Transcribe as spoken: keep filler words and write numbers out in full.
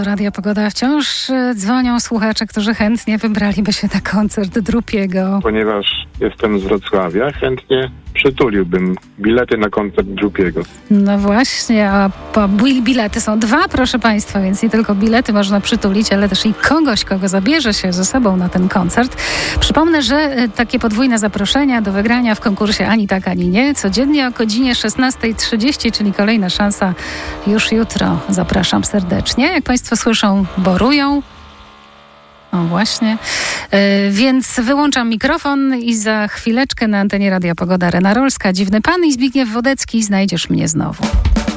Do Radia Pogoda wciąż dzwonią słuchacze, którzy chętnie wybraliby się na koncert Drupiego. Ponieważ jestem z Wrocławia, chętnie przytuliłbym bilety na koncert Drupiego. No właśnie, a po bilety są dwa, proszę Państwa, więc nie tylko bilety można przytulić, ale też i kogoś, kogo zabierze się ze sobą na ten koncert. Przypomnę, że takie podwójne zaproszenia do wygrania w konkursie Ani tak, ani nie, codziennie o godzinie szesnasta trzydzieści, czyli kolejna szansa już jutro. Zapraszam serdecznie. Jak Państwo słyszą, borują. O właśnie. Yy, więc wyłączam mikrofon i za chwileczkę na antenie Radia Pogoda Rena Rolska, Dziwny Pan i Zbigniew Wodecki. Znajdziesz mnie znowu.